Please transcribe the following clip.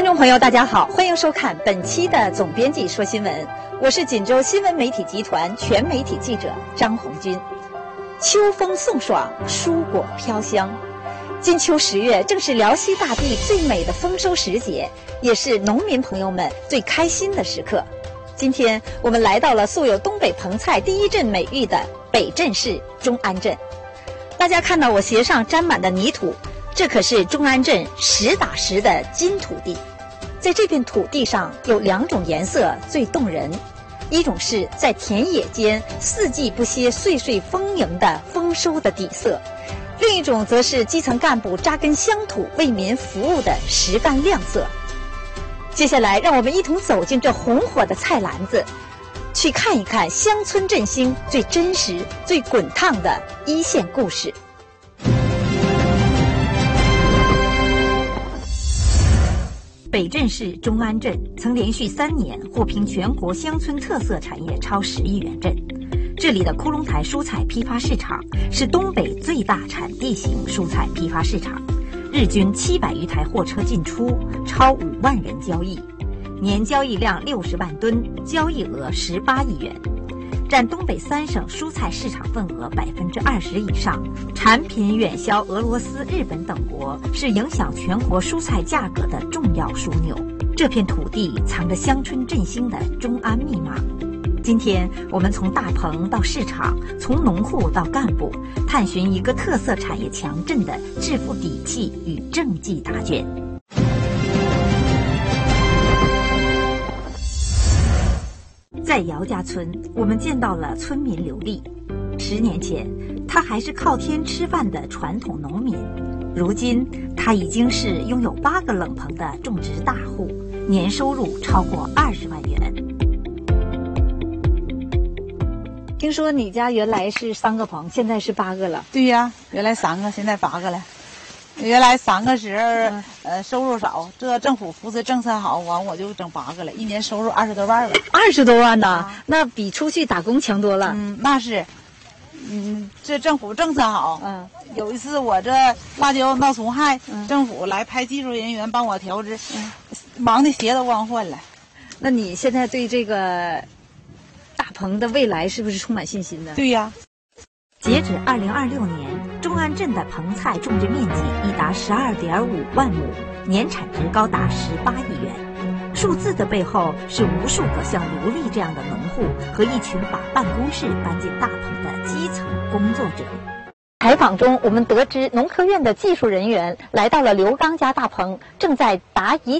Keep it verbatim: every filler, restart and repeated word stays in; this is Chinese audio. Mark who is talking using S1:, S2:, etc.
S1: 观众朋友，大家好，欢迎收看本期的总编辑说新闻，我是锦州新闻媒体集团全媒体记者张红军。秋风送爽，蔬果飘香。金秋十月正是辽西大地最美的丰收时节，也是农民朋友们最开心的时刻。今天我们来到了素有东北棚菜第一镇美誉的北镇市中安镇。大家看到我鞋上沾满的泥土，这可是中安镇实打实的金土地。在这片土地上有两种颜色最动人，一种是在田野间四季不歇、岁岁丰盈的丰收的底色，另一种则是基层干部扎根乡土、为民服务的实干亮色。接下来，让我们一同走进这红火的菜篮子，去看一看乡村振兴最真实、最滚烫的一线故事。北镇市中安镇曾连续三年获评全国乡村特色产业超十亿元镇。这里的窟窿台蔬菜批发市场是东北最大产地型蔬菜批发市场，日均七百余台货车进出，超五万人交易，年交易量六十万吨，交易额十八亿元，占东北三省蔬菜市场份额百分之二十以上，产品远销俄罗斯、日本等国，是影响全国蔬菜价格的重要枢纽。这片土地藏着乡村振兴的中安密码。今天我们从大棚到市场，从农户到干部，探寻一个特色产业强镇的致富底气与政绩答卷。在姚家村，我们见到了村民刘丽。十年前，他还是靠天吃饭的传统农民，如今他已经是拥有八个冷棚的种植大户，年收入超过二十万元。听说你家原来是三个棚，现在是八个了。
S2: 对呀，原来三个，现在八个了。原来三个时候，嗯、呃，收入少，这政府扶持政策好，完我就整八个了，一年收入二十多万吧。
S1: 二十多万呢、啊，那比出去打工强多了。
S2: 嗯，那是，嗯，这政府政策好。嗯，有一次我这辣椒闹虫害，嗯、政府来派技术人员帮我调制，嗯、忙的鞋都忘换了。
S1: 那你现在对这个大棚的未来是不是充满信心呢？
S2: 对呀。
S1: 截止二零二六年，中安镇的棚菜种植面积已达十二点五万亩，年产值高达十八亿元。数字的背后是无数个像刘丽这样的农户和一群把办公室搬进大棚的基层工作者。采访中，我们得知农科院的技术人员来到了刘刚家大棚，正在答疑